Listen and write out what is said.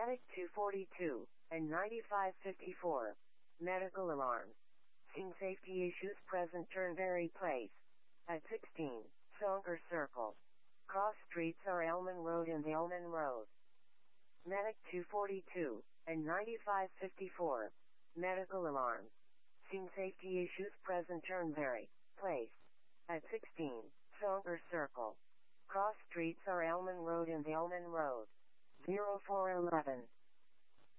Medic 242 and 9554. Medical alarm. Scene safety issues present. Turnberry Place. At 16, Sonker Circle. Cross streets are Elman Road and Elman Road. Medic 242 and 9554. Medical alarm. Scene safety issues present. Turnberry Place. At 16, Sonker Circle. Cross streets are Elman Road and Elman Road. 0411.